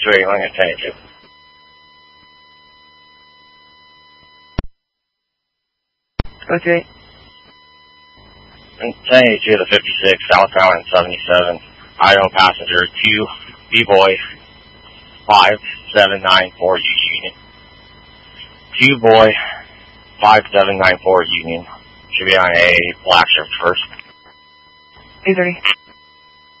3, Lincoln 1082. Okay. 1082 to 56, southbound and 77, Idaho passenger 2, B-boy 5794 Union. 2 boy 5794 Union. Should be on a black shirt first. 830.